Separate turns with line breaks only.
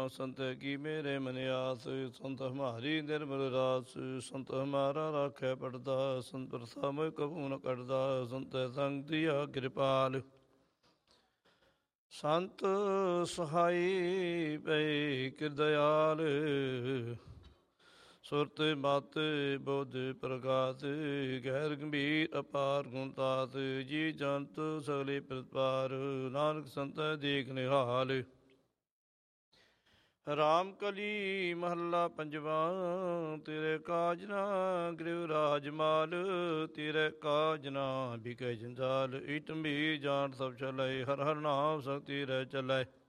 संत की मेरे मन आस, संत हमारी निर्मल रास, संत हमारा राखै पड़दा, संत प्रथा मोह कबू न कटदा, संत संग दिया कृपाल। संत सहाई पै किरदयाल, सुरत मत बुध प्रकाश, गैर गंभीर अपार गुणतात, जी जंत सगले प्रतपार, नानक संत देख निहाल। ਰਾਮ ਕਲੀ ਮਹੱਲਾ ਪੰਜਵਾਂ। ਤੇਰੇ ਕਾਜ ਨਾ ਗ੍ਰਿਵ ਰਾਜ ਮਾਲ, ਤੇਰੇ ਕਾਜ ਨਾ ਬਿਕੈ ਜੰਜਾਲ, ਇਤਮ ਵੀ ਜਾਣ ਸਭ ਚਲੈ, ਹਰ ਹਰ ਨਾਮ ਸਖਤੀ ਰਹਿ ਚਲੈ।